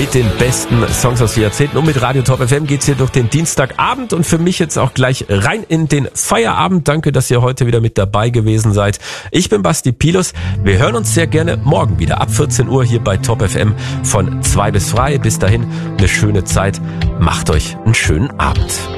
mit den besten Songs aus den Jahrzehnten. Und mit Radio Top FM geht's hier durch den Dienstagabend und für mich jetzt auch gleich rein in den Feierabend. Danke, dass ihr heute wieder mit dabei gewesen seid. Ich bin Basti Pilus. Wir hören uns sehr gerne morgen wieder ab 14 Uhr hier bei Top FM von 2 bis 3. Bis dahin eine schöne Zeit. Macht euch einen schönen Abend.